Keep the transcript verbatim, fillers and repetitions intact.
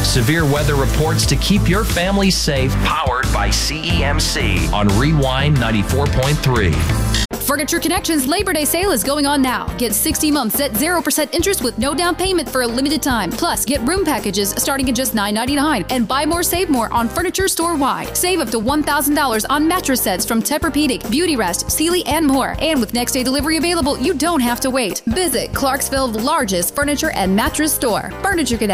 severe weather reports to keep your family safe. Powered by C E M C on Rewind ninety-four point three. Furniture Connections Labor Day sale is going on now. Get sixty months at zero percent interest with no down payment for a limited time. Plus, get room packages starting at just nine ninety-nine. And buy more, save more on furniture store-wide. Save up to one thousand dollars on mattress sets from Tempur-Pedic, Beautyrest, Sealy, and more. And with next day delivery available, you don't have to wait. Visit Clarksville's largest furniture and mattress store, Furniture Connections.